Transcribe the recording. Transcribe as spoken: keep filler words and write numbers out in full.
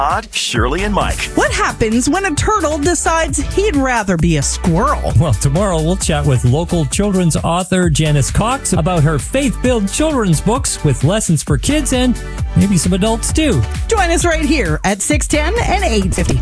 Todd, Shirley, and Mike. What happens when a turtle decides he'd rather be a squirrel? Well, tomorrow we'll chat with local children's author Janice Cox about her faith-filled children's books with lessons for kids and maybe some adults too. Join us right here at six ten and eight fifty.